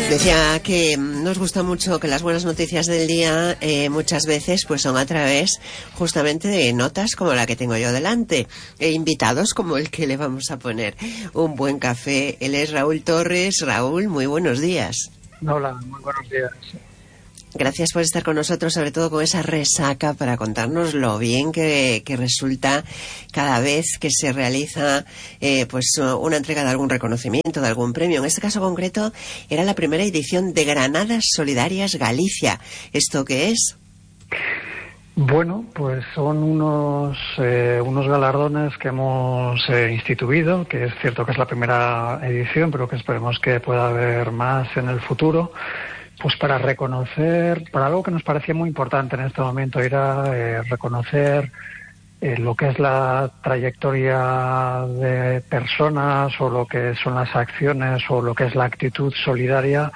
Decía que nos gusta mucho que las buenas noticias del día muchas veces pues son a través justamente de notas como la que tengo yo delante, e invitados como el que le vamos a poner un buen café. Él es Raúl Torres. Raúl, muy buenos días. Hola, muy buenos días. Gracias por estar con nosotros, sobre todo con esa resaca, para contarnos lo bien que resulta cada vez que se realiza pues una entrega de algún reconocimiento, de algún premio. En este caso concreto era la primera edición de Granadas Solidarias Galicia. ¿Esto qué es? Bueno, pues son unos galardones que hemos instituido, que es cierto que es la primera edición, pero que esperemos que pueda haber más en el futuro. Pues para reconocer, para algo que nos parecía muy importante en este momento, era reconocer lo que es la trayectoria de personas, o lo que son las acciones, o lo que es la actitud solidaria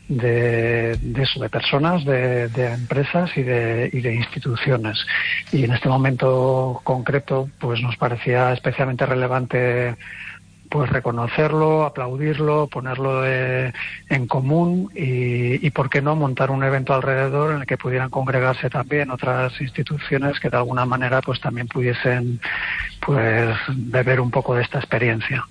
de personas, de empresas y de instituciones. Y en este momento concreto, pues nos parecía especialmente relevante pues reconocerlo, aplaudirlo, ponerlo en común y por qué no montar un evento alrededor en el que pudieran congregarse también otras instituciones que de alguna manera pues también pudiesen pues beber un poco de esta experiencia.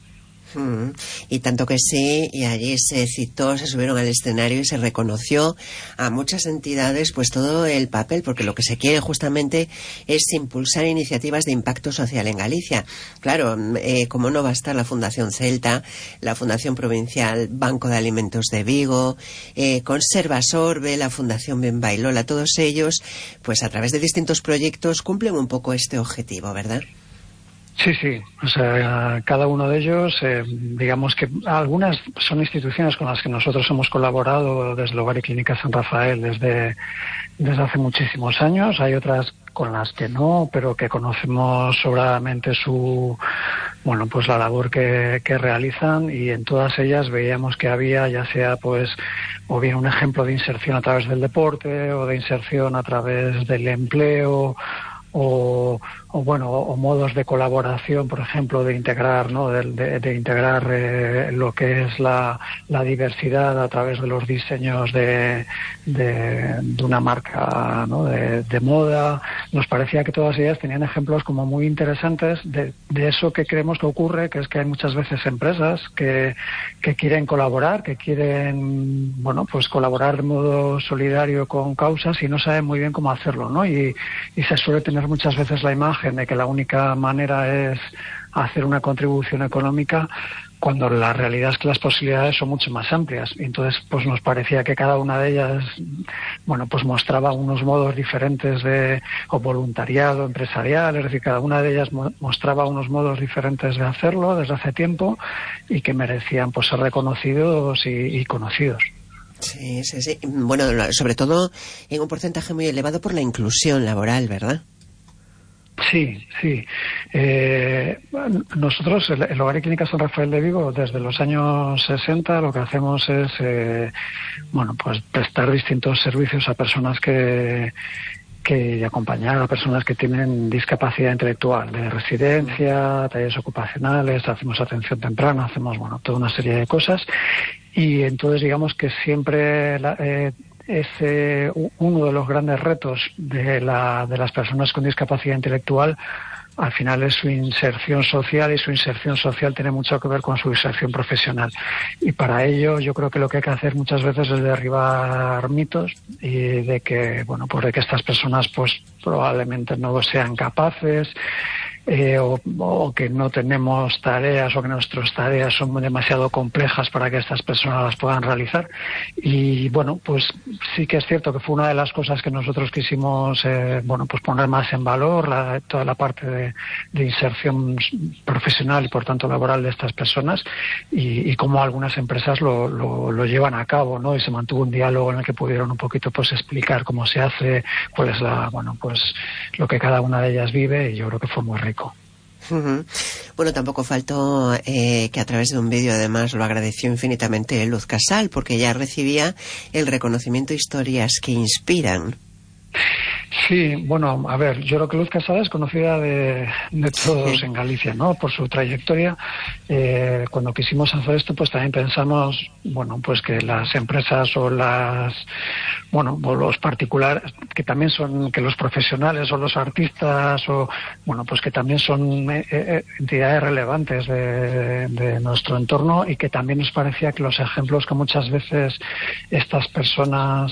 Y tanto que sí, y allí se citó, se subieron al escenario y se reconoció a muchas entidades pues todo el papel, porque lo que se quiere justamente es impulsar iniciativas de impacto social en Galicia. Claro, como no va a estar la Fundación Celta, la Fundación Provincial Banco de Alimentos de Vigo, Conserva Sorbe, la Fundación Ben Bailola, todos ellos pues a través de distintos proyectos cumplen un poco este objetivo, ¿verdad? Sí, o sea, cada uno de ellos, digamos que algunas son instituciones con las que nosotros hemos colaborado desde el Hogar y Clínica San Rafael desde hace muchísimos años. Hay otras con las que no, pero que conocemos sobradamente pues la labor que realizan, y en todas ellas veíamos que había, ya sea pues o bien un ejemplo de inserción a través del deporte, o de inserción a través del empleo, o modos de colaboración, por ejemplo, de integrar, ¿no? de integrar lo que es la diversidad a través de los diseños de una marca, ¿no? de moda. Nos parecía que todas ellas tenían ejemplos como muy interesantes de eso que creemos que ocurre, que es que hay muchas veces empresas que quieren colaborar, que quieren pues colaborar de modo solidario con causas y no saben muy bien cómo hacerlo, ¿no? Y se suele tener muchas veces la imagen de que la única manera es hacer una contribución económica, cuando la realidad es que las posibilidades son mucho más amplias. Entonces, pues nos parecía que cada una de ellas, pues mostraba unos modos diferentes o voluntariado empresarial, es decir, cada una de ellas mostraba unos modos diferentes de hacerlo desde hace tiempo, y que merecían pues ser reconocidos y conocidos. Sí. Bueno, sobre todo en un porcentaje muy elevado por la inclusión laboral, ¿verdad? Sí. Nosotros, el Hogar y Clínica San Rafael de Vigo, desde los años 60, lo que hacemos es, pues prestar distintos servicios a personas que acompañar a personas que tienen discapacidad intelectual, de residencia, talleres ocupacionales, hacemos atención temprana, hacemos, toda una serie de cosas. Y entonces digamos que siempre es uno de los grandes retos de las personas con discapacidad intelectual. Al final es su inserción social, y su inserción social tiene mucho que ver con su inserción profesional. Y para ello yo creo que lo que hay que hacer muchas veces es derribar mitos, y de que, de que estas personas pues probablemente no sean capaces, o que no tenemos tareas, o que nuestras tareas son demasiado complejas para que estas personas las puedan realizar. Y pues sí que es cierto que fue una de las cosas que nosotros quisimos pues poner más en valor, toda la parte de inserción profesional y por tanto laboral de estas personas, y cómo algunas empresas lo llevan a cabo, ¿no? Y se mantuvo un diálogo en el que pudieron un poquito pues explicar cómo se hace, cuál es pues lo que cada una de ellas vive, y yo creo que fue muy rico. Bueno, tampoco faltó que a través de un vídeo, además, lo agradeció infinitamente Luz Casal, porque ella recibía el reconocimiento Historias que Inspiran. Sí, bueno, a ver, yo creo que Luz Casal es conocida de todos en Galicia, ¿no? Por su trayectoria. Cuando quisimos hacer esto, pues también pensamos, bueno, pues que las empresas o los particulares, que también son, que los profesionales o los artistas, o, bueno, pues que también son entidades relevantes de nuestro entorno, y que también nos parecía que los ejemplos que muchas veces estas personas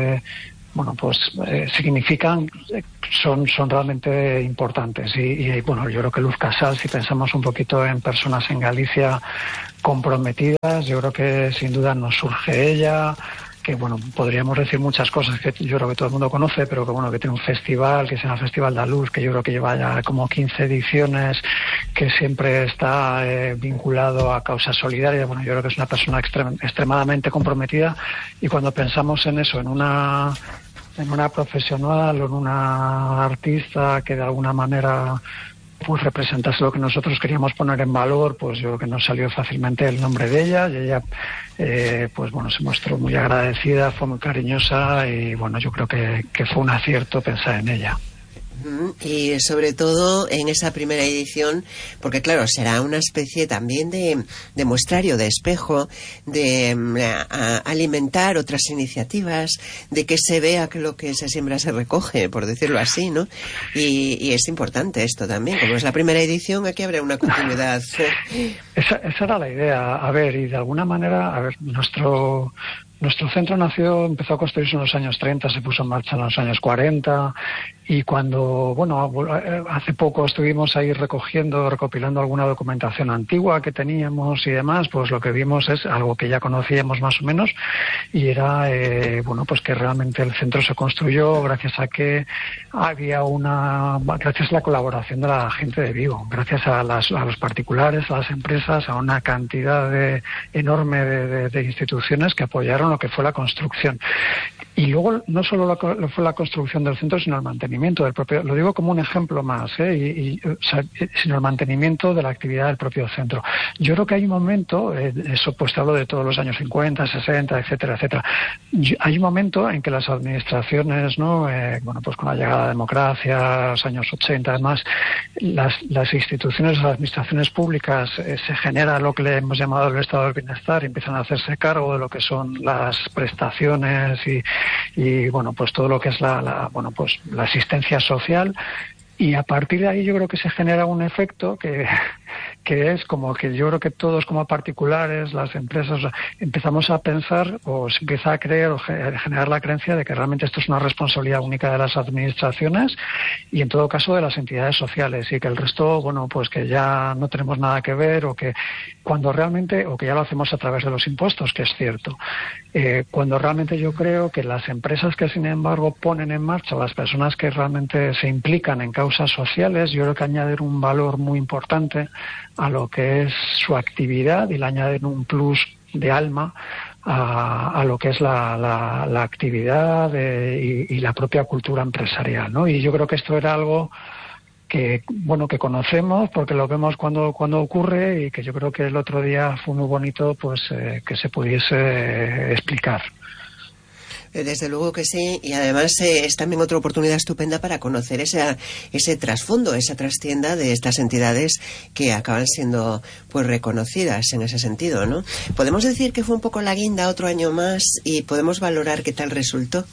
significan, son realmente importantes. Y bueno, yo creo que Luz Casal, si pensamos un poquito en personas en Galicia comprometidas, yo creo que sin duda nos surge ella, que bueno, podríamos decir muchas cosas que yo creo que todo el mundo conoce, pero que bueno, que tiene un festival que se llama Festival da Luz, que yo creo que lleva ya como 15 ediciones, que siempre está vinculado a causas solidarias. Bueno, yo creo que es una persona extremadamente comprometida, y cuando pensamos en eso, en una profesional o en una artista que de alguna manera pues representase lo que nosotros queríamos poner en valor, pues yo creo que nos salió fácilmente el nombre de ella, y ella pues bueno, se mostró muy agradecida, fue muy cariñosa, y bueno, yo creo que fue un acierto pensar en ella. Y sobre todo en esa primera edición, porque claro, será una especie también de muestrario, de espejo, de alimentar otras iniciativas, de que se vea que lo que se siembra se recoge, por decirlo así, ¿no? Y es importante esto también, como es la primera edición, aquí habrá una continuidad. Esa era la idea. A ver, y de alguna manera, nuestro centro empezó a construirse en los años 30, se puso en marcha en los años 40, y cuando, bueno, hace poco estuvimos ahí recopilando alguna documentación antigua que teníamos y demás, pues lo que vimos es algo que ya conocíamos más o menos, y era, pues que realmente el centro se construyó gracias a que gracias a la colaboración de la gente de Vigo, gracias a los particulares, a las empresas, a una cantidad enorme de instituciones que apoyaron lo que fue la construcción. Y luego no solo fue la construcción del centro, sino el mantenimiento del propio, lo digo como un ejemplo más, sino el mantenimiento de la actividad del propio centro. Yo creo que hay un momento, eso pues te hablo de todos los años 50, 60, etcétera, etcétera. Hay un momento en que las administraciones, pues con la llegada de la democracia, los años 80, además, las instituciones, las administraciones públicas, se genera lo que le hemos llamado el estado del bienestar, y empiezan a hacerse cargo de lo que son las prestaciones y bueno, pues todo lo que es la asistencia social, y a partir de ahí yo creo que se genera un efecto que es como que yo creo que todos como particulares, las empresas, empezamos a pensar, o se empieza a creer o generar la creencia de que realmente esto es una responsabilidad única de las administraciones, y en todo caso de las entidades sociales, y que el resto, bueno, pues que ya no tenemos nada que ver, o que cuando realmente, o que ya lo hacemos a través de los impuestos, que es cierto. Cuando realmente yo creo que las empresas que sin embargo ponen en marcha, las personas que realmente se implican en causas sociales, yo creo que añaden un valor muy importante a lo que es su actividad, y le añaden un plus de alma a lo que es la actividad y la propia cultura empresarial, ¿no? Y yo creo que esto era algo que conocemos porque lo vemos cuando ocurre, y que yo creo que el otro día fue muy bonito pues que se pudiese explicar. Desde luego que sí, y además es también otra oportunidad estupenda para conocer ese trasfondo, esa trastienda de estas entidades que acaban siendo pues reconocidas en ese sentido, ¿no? Podemos decir que fue un poco la guinda otro año más, y podemos valorar qué tal resultó.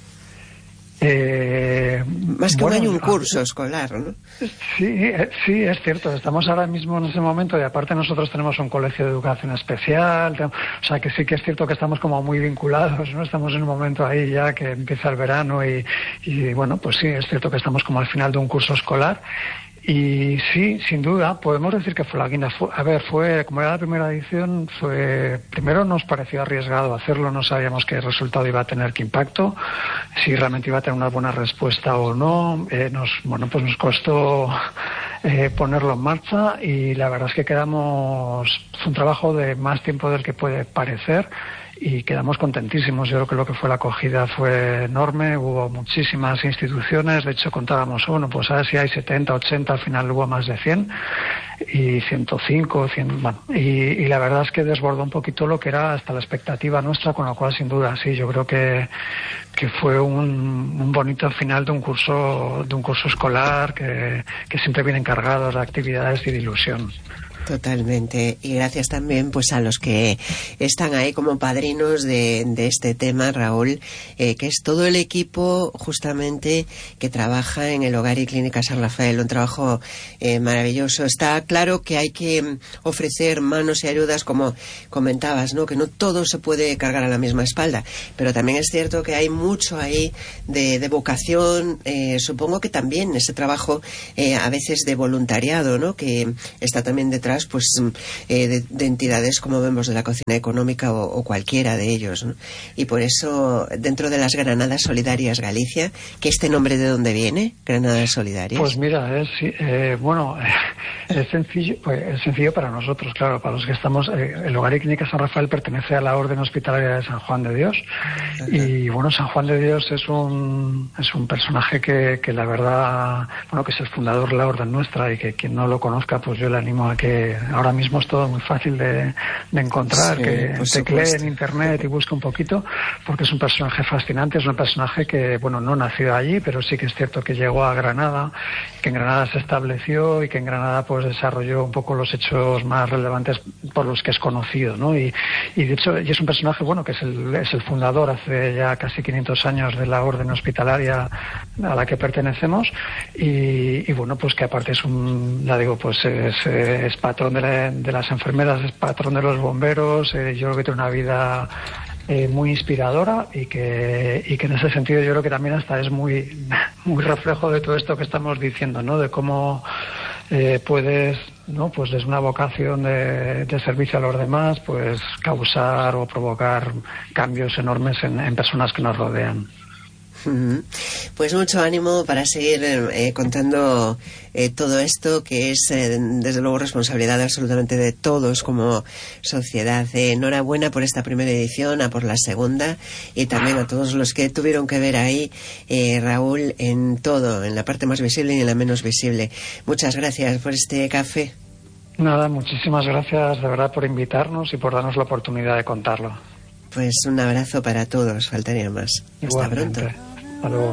Más que un año, un curso escolar, ¿no? Sí, es cierto. Estamos ahora mismo en ese momento, y aparte nosotros tenemos un colegio de educación especial, o sea que sí que es cierto que estamos como muy vinculados, ¿no? Estamos en un momento ahí ya que empieza el verano, y bueno, pues sí, es cierto que estamos como al final de un curso escolar. Y sí, sin duda, podemos decir que fue la guinda. Fue como era la primera edición, primero nos pareció arriesgado hacerlo, no sabíamos qué resultado iba a tener, qué impacto, si realmente iba a tener una buena respuesta o no. Nos costó ponerlo en marcha, y la verdad es que fue un trabajo de más tiempo del que puede parecer, y quedamos contentísimos. Yo creo que lo que fue la acogida fue enorme, hubo muchísimas instituciones, de hecho contábamos, bueno, pues a ver si hay 70, 80, al final hubo más de 100 y 105, 100, bueno, y la verdad es que desbordó un poquito lo que era hasta la expectativa nuestra, con lo cual sin duda sí, yo creo que fue un bonito final de un curso escolar que siempre vienen cargados de actividades y de ilusión. Totalmente, y gracias también pues a los que están ahí como padrinos de este tema, Raúl, que es todo el equipo justamente que trabaja en el Hogar y Clínica San Rafael, un trabajo maravilloso. Está claro que hay que ofrecer manos y ayudas, como comentabas, ¿no? Que no todo se puede cargar a la misma espalda, pero también es cierto que hay mucho ahí de vocación, supongo que también ese trabajo a veces de voluntariado, ¿no? Que está también detrás pues de entidades como vemos de la Cocina Económica o cualquiera de ellos, ¿no? Y por eso dentro de las Granadas Solidarias Galicia, ¿que este nombre de dónde viene? Granadas Solidarias. Pues mira, es sencillo para nosotros, claro, para los que estamos. El Hogar y Clínica San Rafael pertenece a la Orden Hospitalaria de San Juan de Dios. Ajá. Y bueno, San Juan de Dios es un personaje que la verdad, bueno, que es el fundador de la orden nuestra, y que quien no lo conozca, pues yo le animo a que ahora mismo es todo muy fácil de encontrar, sí, que teclee en internet y busque un poquito, porque es un personaje fascinante, es un personaje que, bueno, no nació allí, pero sí que es cierto que llegó a Granada, que en Granada se estableció y que en Granada pues desarrolló un poco los hechos más relevantes por los que es conocido, ¿no? Y de hecho, y es un personaje, bueno, que es el fundador hace ya casi 500 años de la orden hospitalaria a la que pertenecemos, y bueno, pues que aparte es es patrón de las enfermeras, es patrón de los bomberos. Yo creo que tiene una vida muy inspiradora, y que en ese sentido yo creo que también hasta es muy reflejo de todo esto que estamos diciendo, ¿no? De cómo puedes, ¿no? Pues desde una vocación de servicio a los demás, pues causar o provocar cambios enormes en personas que nos rodean. Pues mucho ánimo para seguir contando todo esto, que es desde luego responsabilidad absolutamente de todos como sociedad. Enhorabuena por esta primera edición, a por la segunda, y también a todos los que tuvieron que ver ahí, Raúl, en todo, en la parte más visible y en la menos visible. Muchas gracias por este café. Nada, muchísimas gracias de verdad por invitarnos y por darnos la oportunidad de contarlo. Pues un abrazo para todos, faltaría más. Igualmente. Hasta pronto. Hasta luego.